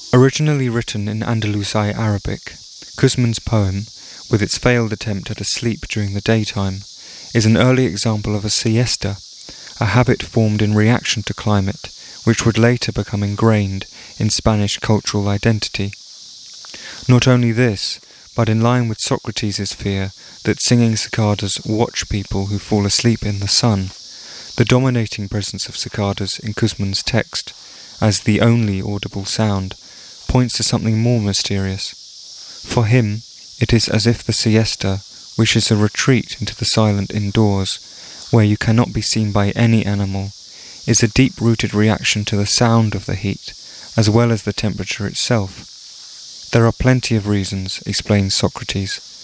Originally written in Andalusi Arabic, Cusman's poem, with its failed attempt at a sleep during the daytime, is an early example of a siesta, a habit formed in reaction to climate, which would later become ingrained in Spanish cultural identity. Not only this, but in line with Socrates' fear that singing cicadas watch people who fall asleep in the sun, the dominating presence of cicadas in Cusman's text, as the only audible sound, points to something more mysterious. For him, it is as if the siesta wishes a retreat into the silent indoors, where you cannot be seen by any animal, is a deep-rooted reaction to the sound of the heat, as well as the temperature itself. There are plenty of reasons, explains Socrates,